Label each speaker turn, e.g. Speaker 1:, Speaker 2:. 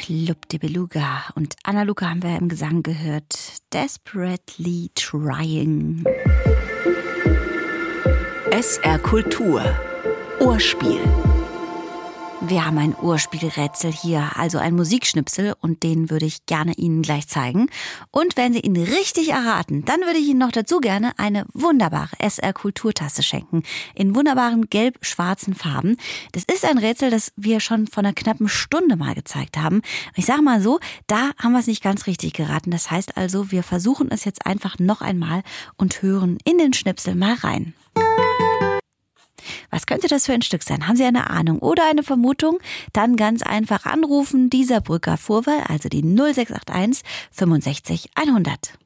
Speaker 1: Club de Beluga. Und Anna Luca haben wir im Gesang gehört. Desperately Trying.
Speaker 2: SR Kultur. Ohrspiel.
Speaker 1: Wir haben ein Ohrspielrätsel hier, also ein Musikschnipsel, und den würde ich gerne Ihnen gleich zeigen. Und wenn Sie ihn richtig erraten, dann würde ich Ihnen noch dazu gerne eine wunderbare SR Kulturtasse schenken, in wunderbaren gelb-schwarzen Farben. Das ist ein Rätsel, das wir schon vor einer knappen Stunde mal gezeigt haben. Ich sage mal so, da haben wir es nicht ganz richtig geraten. Das heißt also, wir versuchen es jetzt einfach noch einmal und hören in den Schnipsel mal rein. Was könnte das für ein Stück sein? Haben Sie eine Ahnung oder eine Vermutung? Dann ganz einfach anrufen, dieser Brücker Vorwahl, also die 0681 65 100.